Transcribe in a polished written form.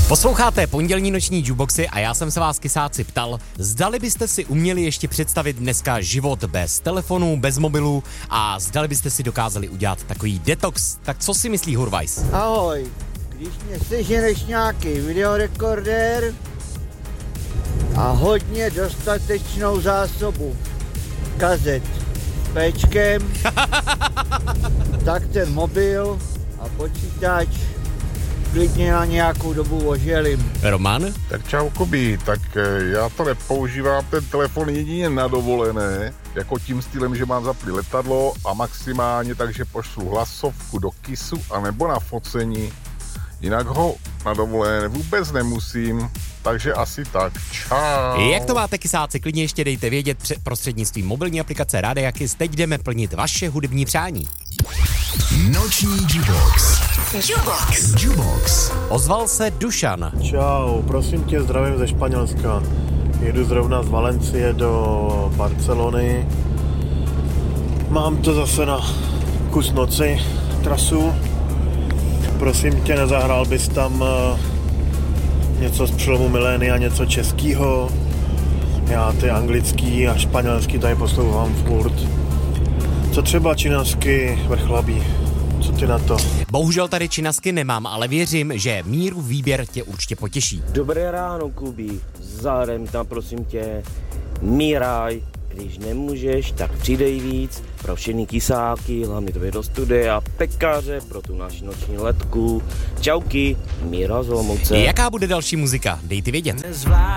Posloucháte pondělní noční jukeboxy a já jsem se vás, kysáci, ptal, zdali byste si uměli ještě představit dneska život bez telefonu, bez mobilu a zdali byste si dokázali udělat takový detox. Tak co si myslí Hurvajs? Ahoj, když mě seženeš nějaký videorekordér a hodně dostatečnou zásobu kazet s péčkem, tak ten mobil a počítač klidně na nějakou dobu oželím. Roman? Tak čau Kubi, tak já to nepoužívám ten telefon jedině na dovolené, jako tím stylem, že mám zapli letadlo a maximálně takže pošlu hlasovku do KISu anebo na focení. Jinak ho na dovolené vůbec nemusím, takže asi tak. Čau. Jak to máte, kysáci? Klidně ještě dejte vědět prostřednictvím mobilní aplikace Rádia Kiss. Teď jdeme plnit vaše hudební přání. Noční jukebox. Jukebox. Ozval se Dušan. Čau, prosím tě, zdravím ze Španělska. Jedu zrovna z Valencie do Barcelony. Mám to zase na kus noci, trasu. Prosím tě, nezahrál bys tam něco z přelomu milénia, něco českýho? Já ty anglický a španělský tady poslouchám furt. Co třeba činasky vrchlabí? Co ty na to? Bohužel tady činasky nemám, ale věřím, že Míru výběr tě určitě potěší. Dobré ráno, Kubi. Zahraj tam, prosím tě, Míraj. Když nemůžeš, tak přidej víc pro všechny kysáky, hlavně tobě do studia, pekaře pro tu naši noční letku. Čauky, Míra z Olomouce. Jaká bude další muzika? Dejte vědět.